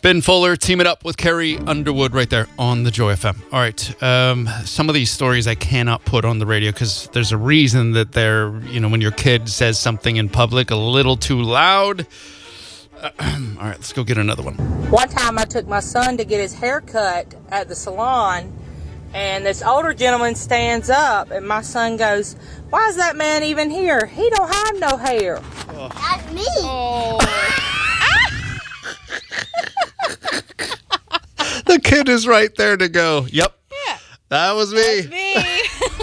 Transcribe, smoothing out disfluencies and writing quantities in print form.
Ben Fuller teaming up with Carrie Underwood right there on the Joy FM. All right. Some of these stories I cannot put on the radio because there's a reason that they're, when your kid says something in public a little too loud. All right, let's go get another one. One time I took my son to get his hair cut at the salon, and this older gentleman stands up, and my son goes, "Why is that man even here? He don't have no hair." That's me. Oh. The kid is right there to go, "Yep, Yeah. that was me." Me.